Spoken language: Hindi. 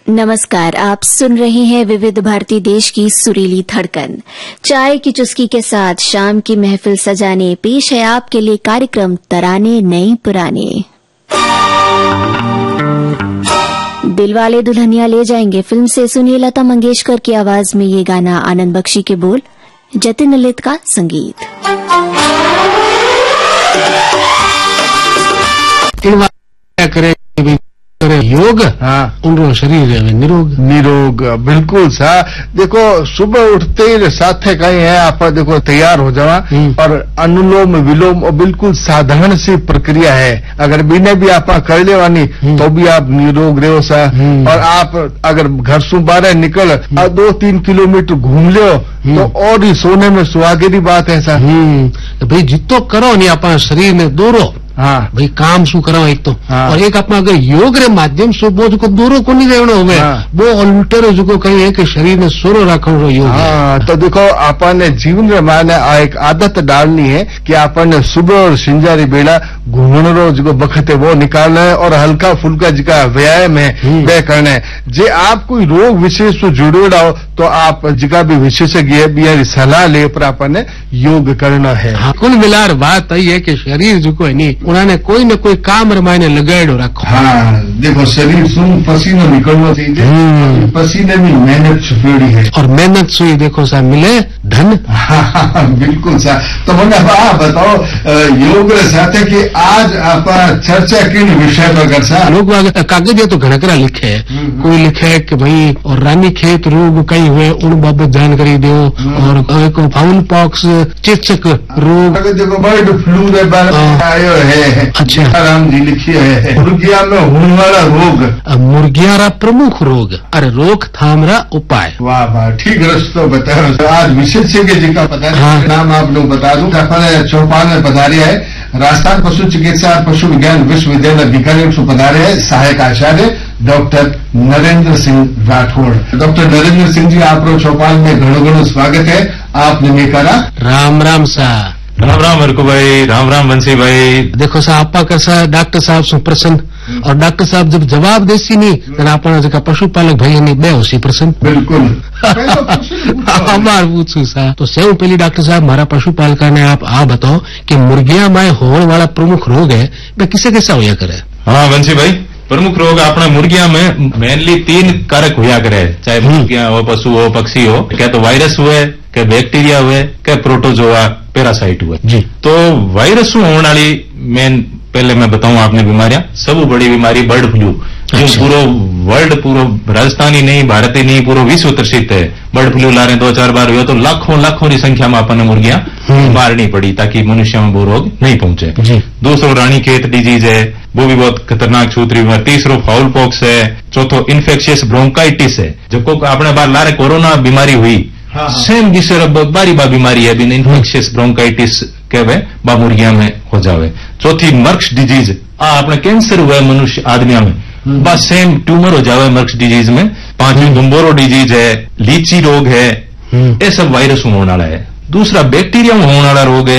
नमस्कार, आप सुन रहे हैं विविध भारती देश की सुरीली धड़कन। चाय की चुस्की के साथ शाम की महफिल सजाने पेश है आपके लिए कार्यक्रम तराने नए पुराने। दिलवाले दुल्हनिया ले जाएंगे फिल्म से सुनिए लता मंगेशकर की आवाज में ये गाना, आनंद बख्शी के बोल, जतिन ललित का संगीत। योग, हाँ, उनरो शरीर है निरोग बिल्कुल सा। देखो सुबह उठते ही साथ कहीं है आप देखो तैयार हो जावा, और अनुलोम विलोम बिल्कुल साधारण सी प्रक्रिया है। अगर बिना भी आप कर लेवानी तो भी आप निरोग रहो सा। और आप अगर घर से बाहर निकल 2-3 किलोमीटर घूम लो तो और ही सोने में सुहागेरी बात है सा। भाई जितो करो नहीं आप शरीर ने दौरो, हाँ भाई काम शू करो एक तो, हाँ। और एक अपना अगर योग रे माध्यम से वो जो दूरो को नहीं रहना होवे, हाँ। वो अल्टर जो कहीं है कि शरीर ने सोरो रखो योग। हाँ, तो देखो आपने जीवन रे माने एक आदत डालनी है कि आपने सुबह और सिंजारी बेला घूमने रो जो बखत है वो निकालना है, और हल्का फुल्का जिका व्यायाम है वह करना है। जे आप कोई रोग विशेष से जुड़े रहो तो आप जिका भी विशेषज्ञ है बिहारी सलाह ले पर आपने योग करना है। हाँ, कुल मिलार बात यही है कि शरीर जो है नहीं उन्होंने कोई न कोई काम रमायने लगाड़ो रखो। हाँ, देखो शरीर से पसीना निकलना चाहिए, पसीने में मेहनत छुपेड़ी है, और मेहनत से देखो सा मिले धन। हाँ, बिल्कुल सा। तो मैंने आप बताओ योग साथ कि आज आप चर्चा किन विषय पर कर सा? लोग कागज तो घणकरा लिखे है, कोई लिखे कि भाई और रानी खेत रोग कई हुए उन बाबत जानकारी दो, और एक फाउल पॉक्स चिकित्सक रोग, देखो बर्ड फ्लू रे आयो है। अच्छा, राम जी लिखी है मुर्गिया में होने वाला रोग, मुर्गिया रा प्रमुख रोग, अरे रोकथाम रा उपाय। वाह वाह, ठीक रस्तो बताओ। आज विशेषज्ञ जी का पता है, नाम आप लोग बता दूं। चौपाल में पधारे है राजस्थान पशु चिकित्सा पशु विज्ञान विश्वविद्यालय बीकानेर से पधारे है सहायक आचार्य डॉक्टर नरेंद्र सिंह राठौड़। डॉक्टर नरेंद्र सिंह जी, आप चौपाल में घणो घणो स्वागत है। आपने ने करा राम राम सा। राम राम हरकू भाई, राम राम बंसी भाई। देखो सा आपा कैसा डॉक्टर साहब सु प्रसन्न, और डॉक्टर साहब जब जवाब देसी नहीं तो अपना जगह पशुपालक भाई ने बे होसी प्रसन्न। बिल्कुल हमार पूछू सा तो सेव पहली डॉक्टर साहब हमारा पशुपालका ने आप बताओ कि मुर्गिया में होने वाला प्रमुख रोग है वे किसे कैसा होया करे? हाँ बंसी भाई, प्रमुख रोग अपना मुर्गिया में मेनली 3 कारक हुआ करे, चाहे मुर्गिया हो, पशु हो, पक्षी हो। क्या तो वायरस हुए, क्या बैक्टीरिया हुए, क्या प्रोटोजोआ पैरासाइट हुए जी। तो वायरस होने वाली मेन पहले मैं बताऊं आपने बीमारियां, सब बड़ी बीमारी बर्ड फ्लू, जो पूरा वर्ल्ड, पूरा राजस्थान ही नहीं, भारत ही नहीं, पूरा विश्व प्रसिद्ध है। बर्ड फ्लू ला रहे 2-4 बार हुआ तो लाखों की संख्या में अपन मुर्गियां मारनी पड़ी ताकि मनुष्य में वो रोग नहीं पहुंचे। दूसरो रानी खेत डिजीज है, वो भी बहुत खतरनाक छूतरी बीमारी। तीसरो फाउल पॉक्स है। चौथो इन्फेक्शियस ब्रोंकाइटिस है, जो अपने बार लारे कोरोना बीमारी हुई, सेम जिससे बारी बा बीमारी है, इन्फेक्शियस ब्रोंकाइटिस कहवे बा मुर्गिया में हो जावे। चौथी मर्क्स डिजीज, अपने कैंसर हुआ मनुष्य आदमियों में, बस सेम ट्यूमर हो जावे मर्क्स डिजीज में। 5वीं गुम्बोरो डिजीज है, लीची रोग है, ये सब वायरस होने वाला है। दूसरा बैक्टीरिया में होने वाला रोग है